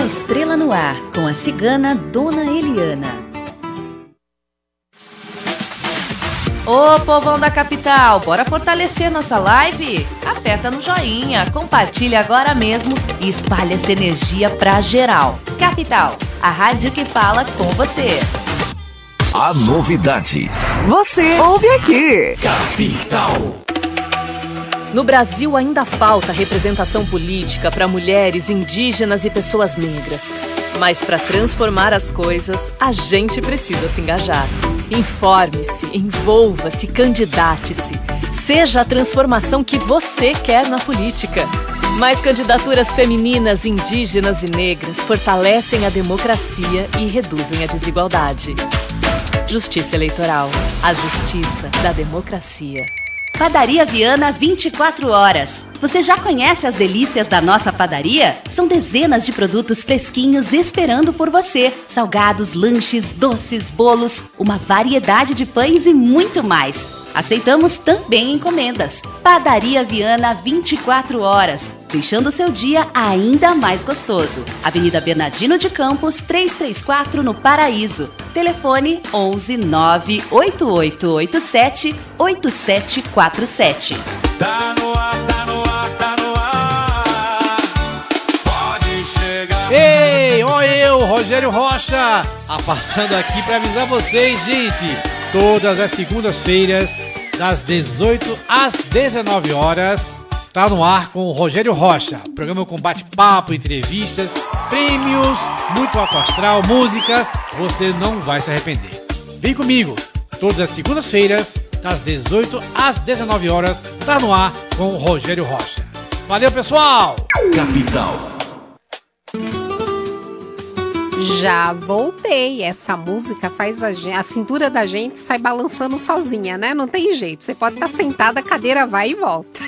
Estrela no Ar, com a cigana Dona Eliana. Ô, povão da capital, bora fortalecer nossa live? Aperta no joinha, compartilha agora mesmo e espalha essa energia pra geral. Capital, a rádio que fala com você. A novidade. Você ouve aqui. Capital. No Brasil ainda falta representação política para mulheres, indígenas e pessoas negras. Mas para transformar as coisas, a gente precisa se engajar. Informe-se, envolva-se, candidate-se. Seja a transformação que você quer na política. Mais candidaturas femininas, indígenas e negras fortalecem a democracia e reduzem a desigualdade. Justiça Eleitoral. A justiça da democracia. Padaria Viana 24 horas. Você já conhece as delícias da nossa padaria? São dezenas de produtos fresquinhos esperando por você. Salgados, lanches, doces, bolos, uma variedade de pães e muito mais. Aceitamos também encomendas. Padaria Viana 24 horas, deixando o seu dia ainda mais gostoso. Avenida Bernardino de Campos, 334 no Paraíso. Telefone 11 98887 8747. Tá no ar, tá no ar, tá no ar. Pode chegar. Ei, ó eu, Rogério Rocha, passando aqui para avisar vocês, gente. Todas as segundas-feiras, das 18 às 19 horas, tá no ar com o Rogério Rocha. Programa com bate-papo, entrevistas, prêmios, muito alto astral, músicas. Você não vai se arrepender. Vem comigo, todas as segundas-feiras, das 18 às 19 horas, tá no ar com o Rogério Rocha. Valeu, pessoal! Capital. Já voltei. Essa música faz a cintura da gente sai balançando sozinha, né? Não tem jeito. Você pode estar sentada, a cadeira vai e volta.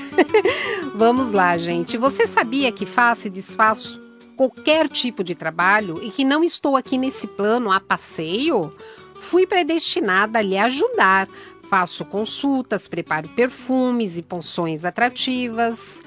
Vamos lá, gente. Você sabia que faço e desfaço qualquer tipo de trabalho e que não estou aqui nesse plano a passeio? Fui predestinada a lhe ajudar. Faço consultas, preparo perfumes e poções atrativas,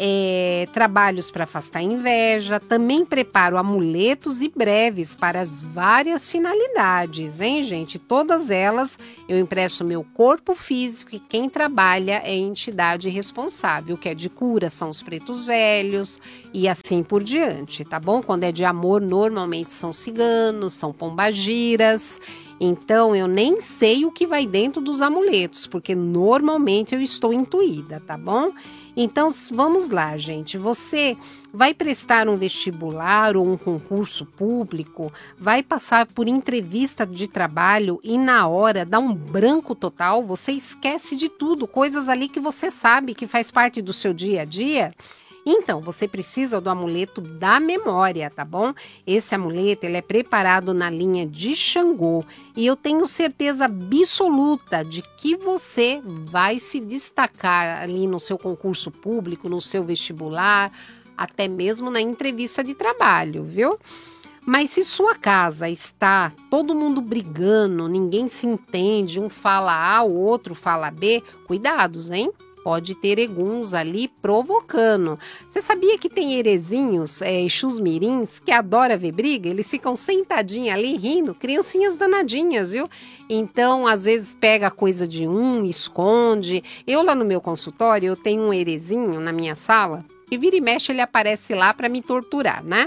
trabalhos para afastar a inveja, também preparo amuletos e breves para as várias finalidades, hein, gente? Todas elas eu empresto meu corpo físico e quem trabalha é a entidade responsável, que é de cura, são os pretos velhos e assim por diante, tá bom? Quando é de amor, normalmente são ciganos, são pombagiras. Então, eu nem sei o que vai dentro dos amuletos, porque normalmente eu estou intuída, tá bom? Então, vamos lá, gente. Você vai prestar um vestibular ou um concurso público, vai passar por entrevista de trabalho e na hora dá um branco total, você esquece de tudo, coisas ali que você sabe que faz parte do seu dia a dia. Então, você precisa do amuleto da memória, tá bom? Esse amuleto, ele é preparado na linha de Xangô e eu tenho certeza absoluta de que você vai se destacar ali no seu concurso público, no seu vestibular, até mesmo na entrevista de trabalho, viu? Mas se sua casa está todo mundo brigando, ninguém se entende, um fala A, o outro fala B, cuidados, hein? Pode ter eguns ali provocando. Você sabia que tem herezinhos, exus mirins, que adoram ver briga? Eles ficam sentadinhos ali rindo, criancinhas danadinhas, viu? Então, às vezes pega a coisa de um, esconde. Eu lá no meu consultório, eu tenho um herezinho na minha sala, e vira e mexe ele aparece lá para me torturar, né?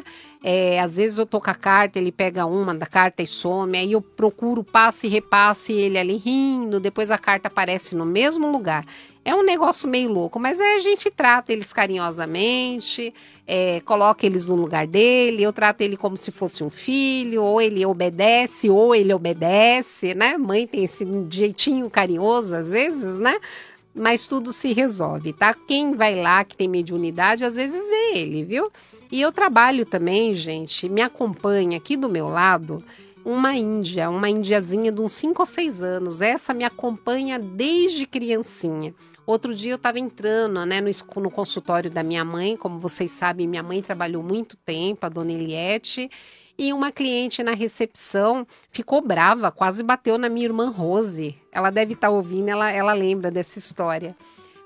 Às vezes eu tô com a carta, ele pega uma da carta e some, aí eu procuro passe e repasse ele ali rindo, depois a carta aparece no mesmo lugar. É um negócio meio louco, mas a gente trata eles carinhosamente, coloca eles no lugar dele, eu trato ele como se fosse um filho, ou ele obedece, né? Mãe tem esse jeitinho carinhoso às vezes, né? Mas tudo se resolve, tá? Quem vai lá, que tem mediunidade, às vezes vê ele, viu? E eu trabalho também, gente, me acompanha aqui do meu lado uma indiazinha de uns 5 ou 6 anos. Essa me acompanha desde criancinha. Outro dia eu estava entrando, né, no consultório da minha mãe. Como vocês sabem, minha mãe trabalhou muito tempo, a dona Eliette. E uma cliente na recepção ficou brava, quase bateu na minha irmã Rose. Ela deve estar ouvindo, ela lembra dessa história.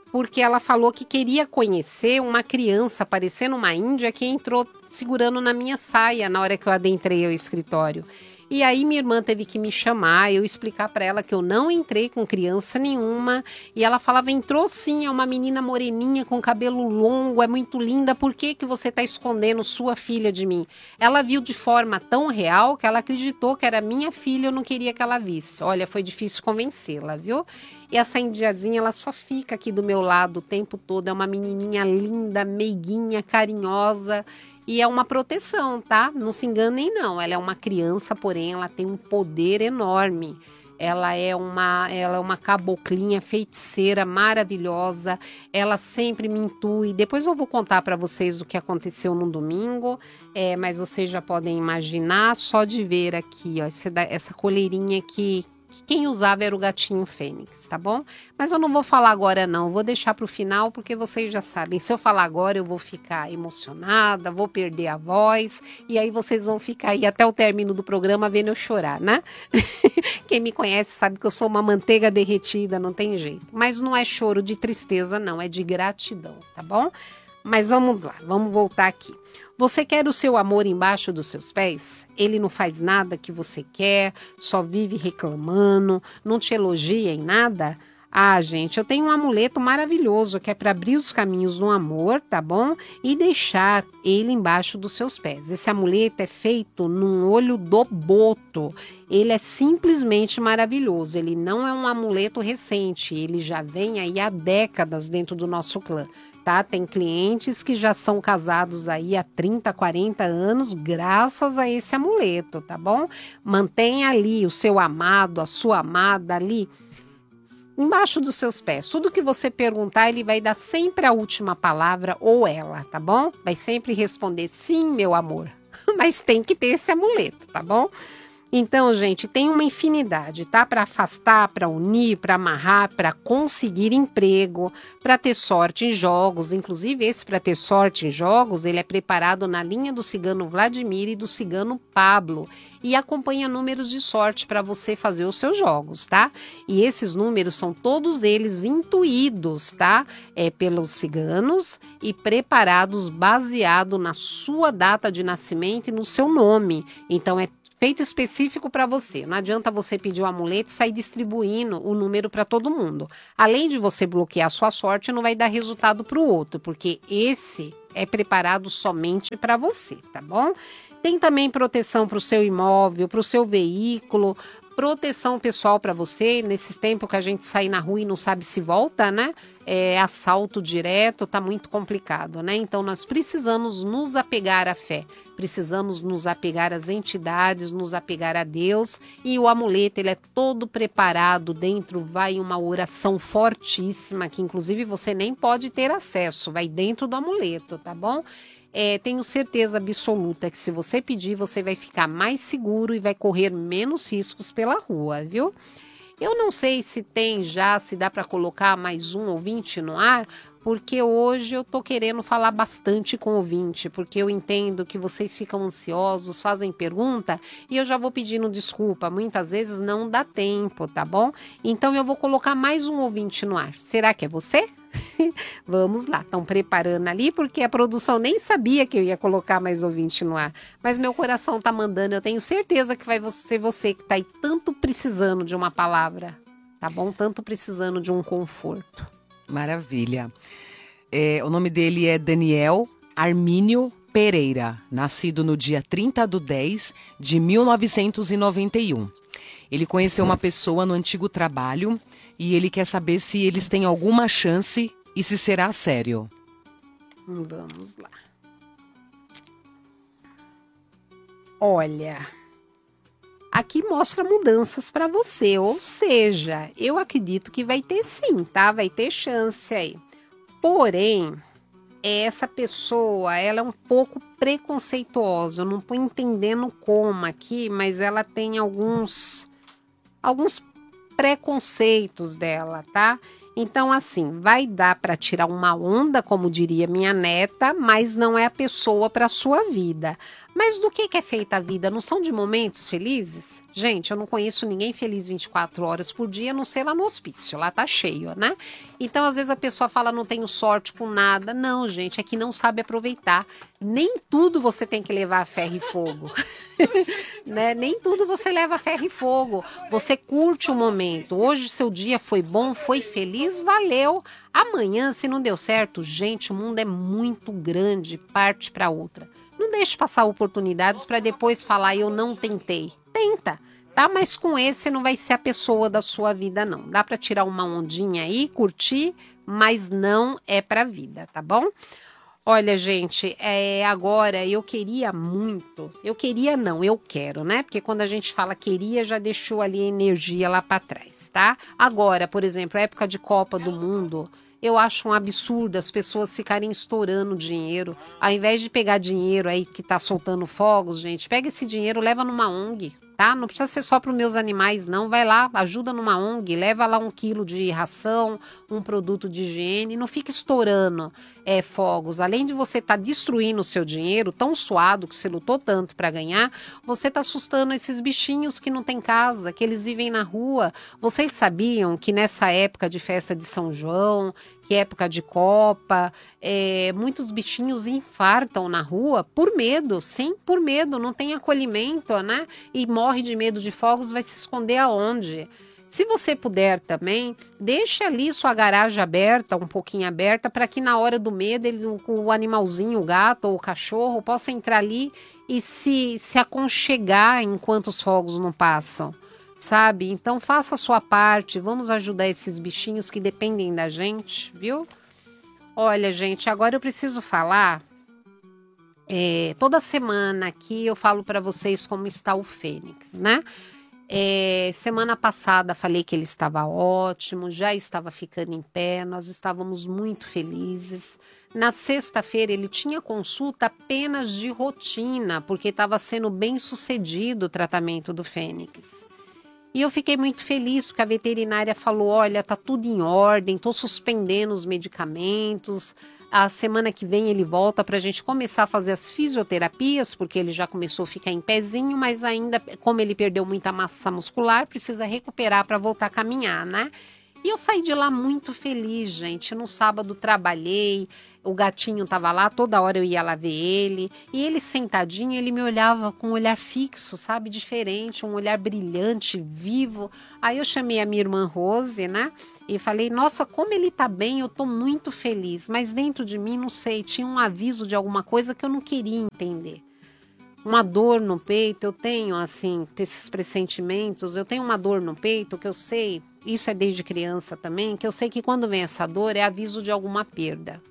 porque ela falou que queria conhecer uma criança parecendo uma índia que entrou segurando na minha saia na hora que eu adentrei ao escritório. E aí minha irmã teve que me chamar, eu explicar para ela que eu não entrei com criança nenhuma. E ela falava, entrou sim, é uma menina moreninha com cabelo longo, é muito linda, por que você está escondendo sua filha de mim? Ela viu de forma tão real que ela acreditou que era minha filha, eu não queria que ela visse. Olha, foi difícil convencê-la, viu? E essa indiazinha, ela só fica aqui do meu lado o tempo todo, é uma menininha linda, meiguinha, carinhosa. E é uma proteção, tá? Não se enganem, não. Ela é uma criança, porém, ela tem um poder enorme. Ela é uma caboclinha feiticeira maravilhosa. Ela sempre me intui. Depois eu vou contar para vocês o que aconteceu no domingo. Mas vocês já podem imaginar, só de ver aqui, ó, essa coleirinha aqui. Que quem usava era o gatinho Fênix, tá bom? Mas eu não vou falar agora não, vou deixar para o final porque vocês já sabem. Se eu falar agora eu vou ficar emocionada, vou perder a voz e aí vocês vão ficar aí até o término do programa vendo eu chorar, né? Quem me conhece sabe que eu sou uma manteiga derretida, não tem jeito. Mas não é choro de tristeza não, é de gratidão, tá bom? Mas vamos lá, vamos voltar aqui. Você quer o seu amor embaixo dos seus pés? Ele não faz nada que você quer, só vive reclamando, não te elogia em nada? Ah, gente, eu tenho um amuleto maravilhoso que é para abrir os caminhos no amor, tá bom? E deixar ele embaixo dos seus pés. Esse amuleto é feito num olho do boto. Ele é simplesmente maravilhoso. Ele não é um amuleto recente, ele já vem aí há décadas dentro do nosso clã. Tá? Tem clientes que já são casados aí há 30, 40 anos graças a esse amuleto, tá bom? Mantenha ali o seu amado, a sua amada ali embaixo dos seus pés. Tudo que você perguntar, ele vai dar sempre a última palavra ou ela, tá bom? Vai sempre responder sim, meu amor. Mas tem que ter esse amuleto, tá bom? Então, gente, tem uma infinidade, tá? Para afastar, para unir, para amarrar, para conseguir emprego, para ter sorte em jogos. Inclusive, esse para ter sorte em jogos, ele é preparado na linha do cigano Vladimir e do cigano Pablo. E acompanha números de sorte para você fazer os seus jogos, tá? E esses números são todos eles intuídos, tá? Pelos ciganos e preparados baseado na sua data de nascimento e no seu nome. Então, é feito específico para você. Não adianta você pedir o amuleto e sair distribuindo o número para todo mundo. Além de você bloquear a sua sorte, não vai dar resultado para o outro, porque esse é preparado somente para você, tá bom? Tem também proteção para o seu imóvel, para o seu veículo, proteção pessoal para você. Nesses tempos que a gente sai na rua e não sabe se volta, né? Assalto direto, tá muito complicado, né? Então nós precisamos nos apegar à fé, precisamos nos apegar às entidades, nos apegar a Deus, e o amuleto ele é todo preparado, dentro vai uma oração fortíssima que inclusive você nem pode ter acesso, vai dentro do amuleto, tá bom? Tenho certeza absoluta que se você pedir, você vai ficar mais seguro e vai correr menos riscos pela rua, viu? Eu não sei se dá para colocar mais um ouvinte no ar, porque hoje eu tô querendo falar bastante com o ouvinte, porque eu entendo que vocês ficam ansiosos, fazem pergunta, e eu já vou pedindo desculpa, muitas vezes não dá tempo, tá bom? Então eu vou colocar mais um ouvinte no ar. Será que é você? Vamos lá, estão preparando ali, porque a produção nem sabia que eu ia colocar mais ouvinte no ar, mas meu coração tá mandando, eu tenho certeza que vai ser você que tá aí tanto precisando de uma palavra, tá bom? Tanto precisando de um conforto. Maravilha. O nome dele é Daniel Armínio Pereira, nascido no dia 30/10 de 1991. Ele conheceu uma pessoa no antigo trabalho e ele quer saber se eles têm alguma chance e se será sério. Vamos lá. Olha, aqui mostra mudanças para você, ou seja, eu acredito que vai ter sim, tá? Vai ter chance aí. Porém, essa pessoa, ela é um pouco preconceituosa, eu não tô entendendo como aqui, mas ela tem alguns preconceitos dela, tá? Então, assim, vai dar para tirar uma onda, como diria minha neta, mas não é a pessoa para sua vida. Mas do que é feita a vida? Não são de momentos felizes? Gente, eu não conheço ninguém feliz 24 horas por dia, a não ser lá no hospício, lá tá cheio, né? Então, às vezes a pessoa fala, não tenho sorte com nada. Não, gente, é que não sabe aproveitar. Nem tudo você tem que levar a ferro e fogo. Né? Nem tudo você leva a ferro e fogo. Você curte o momento. Hoje seu dia foi bom, foi feliz, valeu. Amanhã, se não deu certo, gente, o mundo é muito grande, parte para outra. Não deixe passar oportunidades para depois falar, eu não tentei. Tenta, tá? Mas com esse não vai ser a pessoa da sua vida, não. Dá para tirar uma ondinha aí, curtir, mas não é pra vida, tá bom? Olha, gente, agora eu queria muito, eu quero, né? Porque quando a gente fala queria, já deixou ali a energia lá para trás, tá? Agora, por exemplo, a época de Copa do Mundo, eu acho um absurdo as pessoas ficarem estourando dinheiro. Ao invés de pegar dinheiro aí que tá soltando fogos, gente, pega esse dinheiro, leva numa ONG, tá? Não precisa ser só para os meus animais, não. Vai lá, ajuda numa ONG, leva lá 1 quilo de ração, um produto de higiene, não fica estourando fogos. Além de você estar destruindo o seu dinheiro, tão suado que você lutou tanto para ganhar, você está assustando esses bichinhos que não têm casa, que eles vivem na rua. Vocês sabiam que nessa época de festa de São João, que é época de Copa, muitos bichinhos infartam na rua por medo, sim, por medo, não tem acolhimento, né? E morre de medo de fogos, vai se esconder aonde? Se você puder também, deixe ali sua garagem aberta, um pouquinho aberta, para que na hora do medo o animalzinho, o gato ou o cachorro possa entrar ali e se aconchegar enquanto os fogos não passam. Sabe? Então faça a sua parte, vamos ajudar esses bichinhos que dependem da gente, viu? Olha, gente, agora eu preciso falar, toda semana aqui eu falo para vocês como está o Fênix, né? Semana passada falei que ele estava ótimo, já estava ficando em pé, nós estávamos muito felizes. Na sexta-feira ele tinha consulta apenas de rotina, porque estava sendo bem sucedido o tratamento do Fênix. E eu fiquei muito feliz porque a veterinária falou, olha, tá tudo em ordem, tô suspendendo os medicamentos, a semana que vem ele volta pra gente começar a fazer as fisioterapias, porque ele já começou a ficar em pezinho, mas ainda, como ele perdeu muita massa muscular, precisa recuperar para voltar a caminhar, né? E eu saí de lá muito feliz, gente. No sábado trabalhei, o gatinho tava lá, toda hora eu ia lá ver ele. E ele sentadinho, ele me olhava com um olhar fixo, sabe? Diferente, um olhar brilhante, vivo. Aí eu chamei a minha irmã Rose, né? E falei, nossa, como ele tá bem, eu tô muito feliz. Mas dentro de mim, não sei, tinha um aviso de alguma coisa que eu não queria entender. Uma dor no peito, eu tenho, assim, esses pressentimentos, eu tenho uma dor no peito que eu sei, isso é desde criança também, que eu sei que quando vem essa dor é aviso de alguma perda.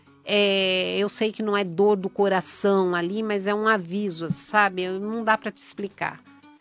Eu sei que não é dor do coração ali, mas é um aviso, sabe? Não dá para te explicar.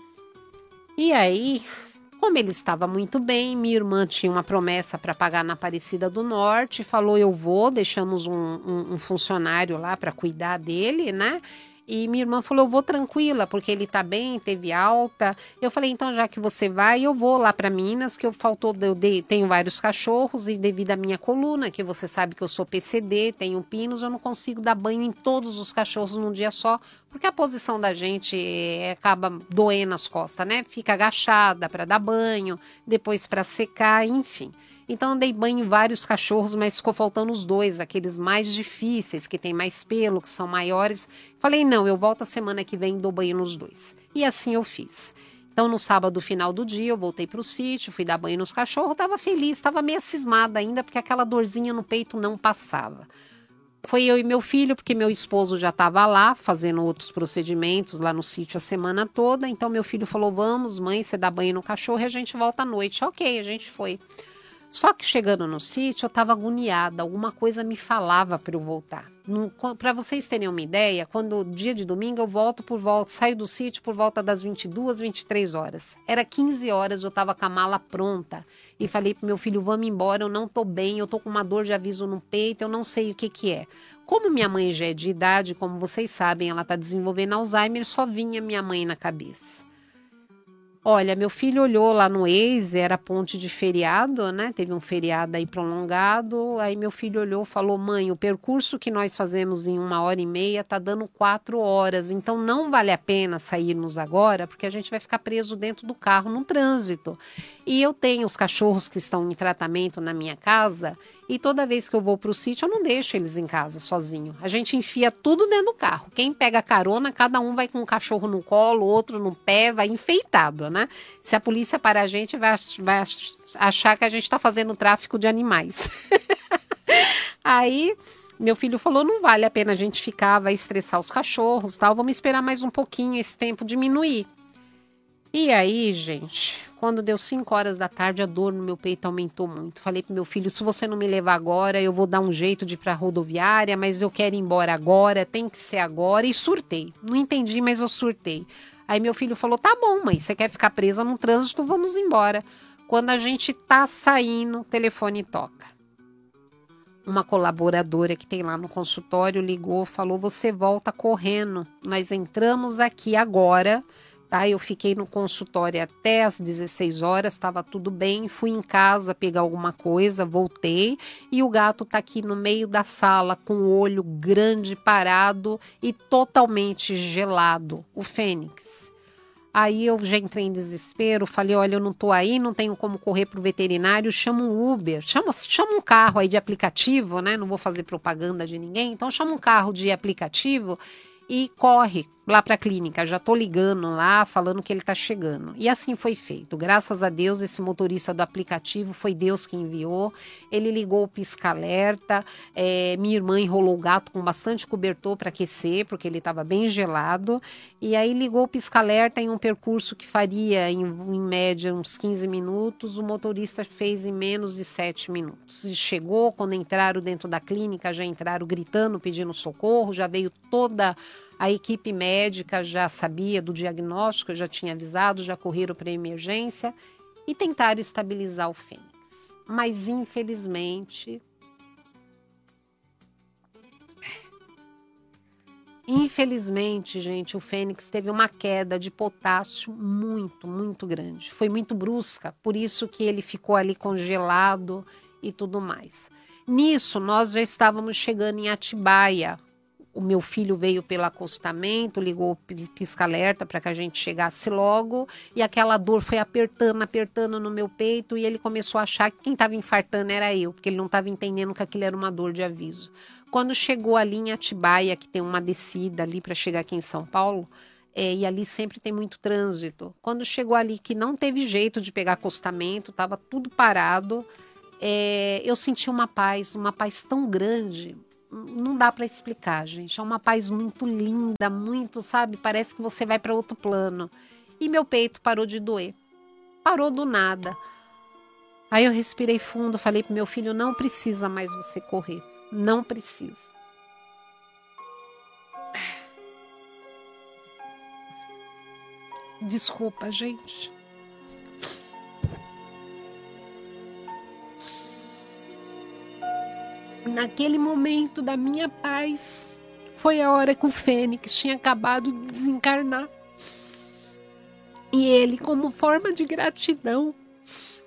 E aí, como ele estava muito bem, minha irmã tinha uma promessa para pagar na Aparecida do Norte, falou, eu vou, deixamos um funcionário lá para cuidar dele, né? E minha irmã falou, eu vou tranquila, porque ele tá bem, teve alta. Eu falei, então já que você vai, eu vou lá para Minas, que tenho vários cachorros e devido à minha coluna, que você sabe que eu sou PCD, tenho pinos, eu não consigo dar banho em todos os cachorros num dia só, porque a posição da gente acaba doendo as costas, né? Fica agachada para dar banho, depois para secar, enfim. Então eu dei banho em vários cachorros, mas ficou faltando os 2, aqueles mais difíceis, que tem mais pelo, que são maiores. Falei, não, eu volto a semana que vem e dou banho nos 2. E assim eu fiz. Então no sábado, final do dia, eu voltei pro sítio, fui dar banho nos cachorros, estava feliz, estava meio cismada ainda, porque aquela dorzinha no peito não passava. Foi eu e meu filho, porque meu esposo já estava lá, fazendo outros procedimentos lá no sítio a semana toda. Então meu filho falou, vamos, mãe, você dá banho no cachorro e a gente volta à noite. Ok, a gente foi. Só que chegando no sítio, eu estava agoniada, alguma coisa me falava para eu voltar. Para vocês terem uma ideia, quando dia de domingo eu saio do sítio por volta das 22, 23 horas. Era 15 horas, eu estava com a mala pronta e falei pro meu filho, vamos embora, eu não tô bem, eu tô com uma dor de aviso no peito, eu não sei o que é. Como minha mãe já é de idade, como vocês sabem, ela está desenvolvendo Alzheimer, só vinha minha mãe na cabeça. Olha, meu filho olhou lá no Waze, era ponte de feriado, né? Teve um feriado aí prolongado. Aí meu filho olhou e falou: mãe, o percurso que nós fazemos em 1h30 tá dando 4 horas. Então não vale a pena sairmos agora, porque a gente vai ficar preso dentro do carro no trânsito. E eu tenho os cachorros que estão em tratamento na minha casa. E toda vez que eu vou para o sítio, eu não deixo eles em casa sozinho. A gente enfia tudo dentro do carro. Quem pega carona, cada um vai com um cachorro no colo, outro no pé, vai enfeitado, né? Se a polícia parar a gente, vai achar que a gente está fazendo tráfico de animais. Aí, meu filho falou, não vale a pena a gente ficar, vai estressar os cachorros, tal. Vamos esperar mais um pouquinho, esse tempo diminuir. E aí, gente, quando deu 5 horas da tarde, a dor no meu peito aumentou muito. Falei pro meu filho, se você não me levar agora, eu vou dar um jeito de ir pra rodoviária, mas eu quero ir embora agora, tem que ser agora. E surtei. Não entendi, mas eu surtei. Aí meu filho falou, tá bom, mãe, você quer ficar presa no trânsito, vamos embora. Quando a gente tá saindo, o telefone toca. Uma colaboradora que tem lá no consultório ligou, falou, você volta correndo. Nós entramos aqui agora. Tá, eu fiquei no consultório até às 16 horas, estava tudo bem, fui em casa pegar alguma coisa, voltei e o gato tá aqui no meio da sala com o olho grande parado e totalmente gelado, o Fênix. Aí eu já entrei em desespero, falei, olha, eu não tô aí, não tenho como correr pro veterinário, chama um Uber, chama um carro aí de aplicativo, né? Não vou fazer propaganda de ninguém, então chama um carro de aplicativo e corre lá para a clínica, já tô ligando lá, falando que ele tá chegando. E assim foi feito. Graças a Deus, esse motorista do aplicativo foi Deus que enviou. Ele ligou o pisca-alerta, minha irmã enrolou o gato com bastante cobertor para aquecer, porque ele estava bem gelado. E aí ligou o pisca-alerta em um percurso que faria em média uns 15 minutos. O motorista fez em menos de 7 minutos. E chegou, quando entraram dentro da clínica, já entraram gritando, pedindo socorro, já veio toda a equipe médica, já sabia do diagnóstico, já tinha avisado, já correram para a emergência e tentaram estabilizar o Fênix. Mas, infelizmente, gente, o Fênix teve uma queda de potássio muito, muito grande. Foi muito brusca, por isso que ele ficou ali congelado e tudo mais. Nisso, nós já estávamos chegando em Atibaia. O meu filho veio pelo acostamento, ligou o pisca-alerta para que a gente chegasse logo. E aquela dor foi apertando no meu peito. E ele começou a achar que quem estava infartando era eu, porque ele não estava entendendo que aquilo era uma dor de aviso. Quando chegou ali em Atibaia, que tem uma descida ali para chegar aqui em São Paulo, e ali sempre tem muito trânsito. Quando chegou ali que não teve jeito de pegar acostamento, estava tudo parado, eu senti uma paz tão grande. Não dá para explicar, gente. É uma paz muito linda, muito, sabe? Parece que você vai para outro plano. E meu peito parou de doer. Parou do nada. Aí eu respirei fundo, falei pro meu filho, não precisa mais você correr. Não precisa. Desculpa, gente. Naquele momento da minha paz, foi a hora que o Fênix tinha acabado de desencarnar. E ele, como forma de gratidão,